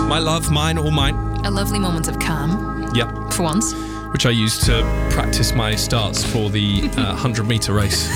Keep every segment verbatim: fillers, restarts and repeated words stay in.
My love, mine, all mine. A lovely moment of calm. Yep. For once. Which I used to practice my starts for the uh, one hundred metre race.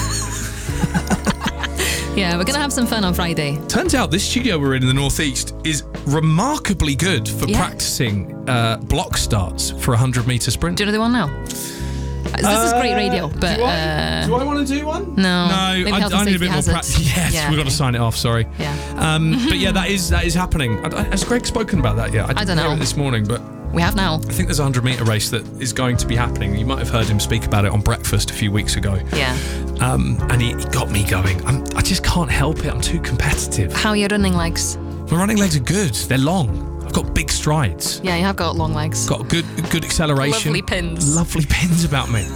Yeah, we're going to have some fun on Friday. Turns out this studio we're in in the Northeast is remarkably good for yeah. practicing uh, block starts for a one hundred metre sprint. Do you know the one now? This uh, is great radio, but... Do I, uh, do I want to do one? No. No, Maybe I, health I and need a bit safety more practice. Yes, yeah, we've got okay. to sign it off, sorry. Yeah. Um, but yeah, that is that is happening. Has Greg spoken about that yet? I, didn't I don't know. hear it this morning, but... We have now. I think there's a one hundred metre race that is going to be happening. You might have heard him speak about it on Breakfast a few weeks ago. Yeah. Um, and he, he got me going. I'm, I just can't help it. I'm too competitive. How are your running legs? My running legs are good. They're long. I've got big strides. Yeah, you have got long legs. Got good good acceleration. Lovely pins. Lovely pins about me.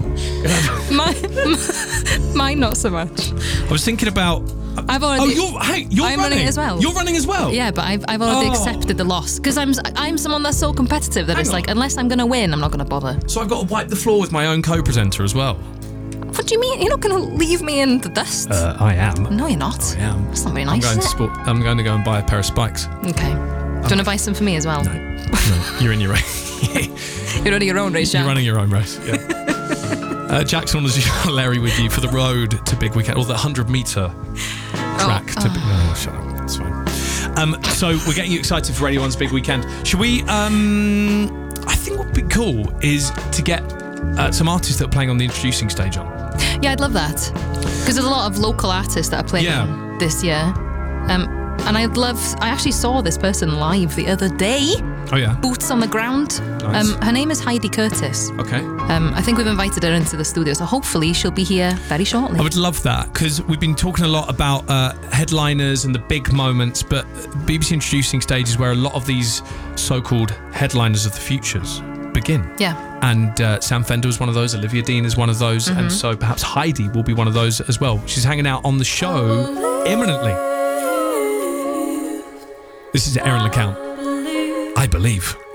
mine, mine not so much. I was thinking about... I've already. Oh, you're, hey, you're I'm running. running as well. You're running as well? Yeah, but I've, I've already Oh. accepted the loss. Because I'm I'm someone that's so competitive that Hang it's on. like, unless I'm going to win, I'm not going to bother. So I've got to wipe the floor with my own co-presenter as well? What do you mean? You're not going to leave me in the dust? Uh, I am. No, you're not. I am. That's not very I'm nice, going, is to it? sport, I'm going to go and buy a pair of spikes. Okay. Do you want to buy some for me as well? No. no. You're in your race. You're running your own race, Jack. You're running your own race, yeah. uh, Jack Saunders, Larry with you for the road to Big Weekend, or the one hundred metre track Oh, to oh. Big... No, shut up. That's fine. Um, so we're getting you excited for Radio one's Big Weekend. Should we... Um, I think what would be cool is to get uh, some artists that are playing on the introducing stage on. Yeah, I'd love that. Because there's a lot of local artists that are playing Yeah. this year. Um, and I'd love... I actually saw this person live the other day. Oh, yeah? Boots on the ground. Nice. Um, her name is Heidi Curtis. Okay. Um, I think we've invited her into the studio, so hopefully she'll be here very shortly. I would love that, because we've been talking a lot about uh, headliners and the big moments, but B B C introducing stage is where a lot of these so-called headliners of the futures begin. Yeah. And uh, Sam Fender was one of those, Olivia Dean is one of those, Mm-hmm. and so perhaps Heidi will be one of those as well. She's hanging out on the show imminently. This is Erin LeCount. I believe.